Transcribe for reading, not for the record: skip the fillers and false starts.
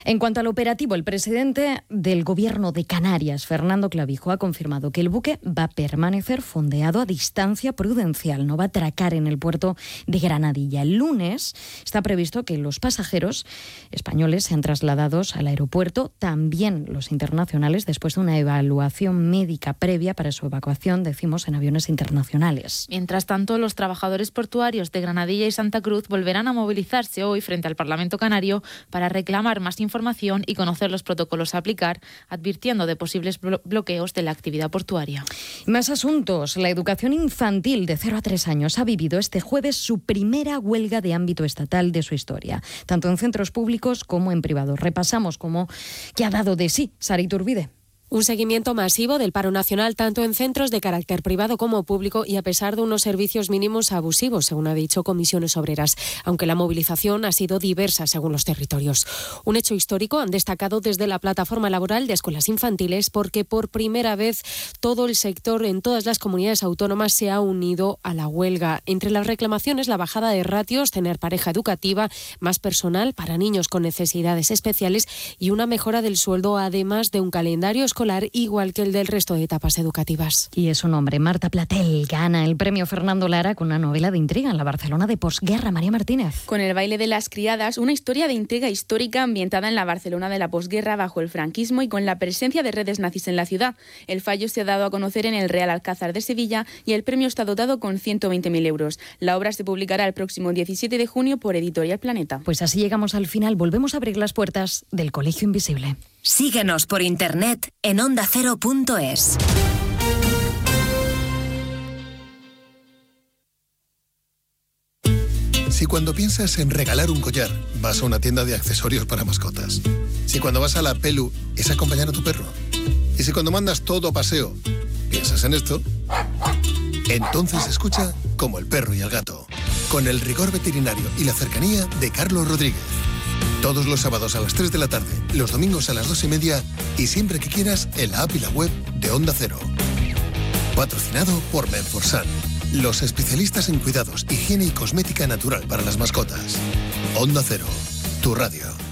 En cuanto al operativo, el presidente del Gobierno de Canarias, Fernando Clavijo, ha confirmado que el buque va a permanecer fondeado a distancia prudencial, no va a atracar en el puerto de Granadilla. El lunes está previsto que los pasajeros españoles sean trasladados al aeropuerto, también los internacionales, después de una evaluación médica previa para su evacuación, decimos, en aviones internacionales. Mientras tanto, los trabajadores portuarios de Granadilla y Santa Cruz volverán a movilizarse hoy frente al Parlamento Canario para reclamar más información y conocer los protocolos a aplicar, advirtiendo de posibles bloqueos de la actividad portuaria. Más asuntos. La educación infantil de 0 a 3 años ha vivido este jueves su primera huelga de ámbito estatal de su historia, tanto en centros públicos como en privados. Repasamos cómo que ha dado de sí Sara Iturbide. Un seguimiento masivo del paro nacional tanto en centros de carácter privado como público y a pesar de unos servicios mínimos abusivos, según ha dicho Comisiones Obreras, aunque la movilización ha sido diversa según los territorios. Un hecho histórico han destacado desde la plataforma laboral de escuelas infantiles porque por primera vez todo el sector en todas las comunidades autónomas se ha unido a la huelga. Entre las reclamaciones, la bajada de ratios, tener pareja educativa, más personal para niños con necesidades especiales y una mejora del sueldo, además de un calendario escolar igual que el del resto de etapas educativas. Y es un hombre, Marta Platel, gana el premio Fernando Lara con una novela de intriga en la Barcelona de posguerra. María Martínez. Con El baile de las criadas, una historia de intriga histórica ambientada en la Barcelona de la posguerra bajo el franquismo y con la presencia de redes nazis en la ciudad. El fallo se ha dado a conocer en el Real Alcázar de Sevilla y el premio está dotado con 120.000 euros. La obra se publicará el próximo 17 de junio por Editorial Planeta. Pues así llegamos al final. Volvemos a abrir las puertas del Colegio Invisible. Síguenos por internet en ondacero.es. Si cuando piensas en regalar un collar, vas a una tienda de accesorios para mascotas. Si cuando vas a la Pelu es acompañar a tu perro. Y si cuando mandas todo a paseo, piensas en esto, entonces escucha Como el perro y el gato, con el rigor veterinario y la cercanía de Carlos Rodríguez. Todos los sábados a las 3 de la tarde, los domingos a las 2:30 y siempre que quieras en la app y la web de Onda Cero. Patrocinado por Menforsan, los especialistas en cuidados, higiene y cosmética natural para las mascotas. Onda Cero, tu radio.